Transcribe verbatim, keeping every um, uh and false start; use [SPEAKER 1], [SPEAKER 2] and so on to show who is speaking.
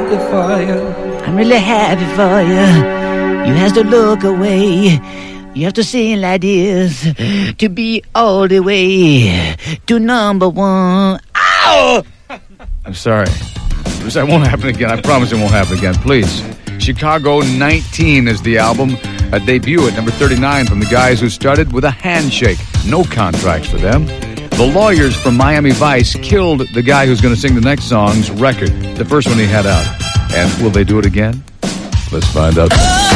[SPEAKER 1] happy for you.
[SPEAKER 2] I'm really happy for you. You have to look away. You have to sing like this to be all the way to number one. Ow!
[SPEAKER 3] I'm sorry. That won't happen again. I promise it won't happen again. Please. Chicago nineteen is the album. A debut at number thirty-nine from the guys who started with a handshake. No contracts for them. The lawyers from Miami Vice killed the guy who's going to sing the next song's record, the first one he had out. And will they do it again? Let's find out.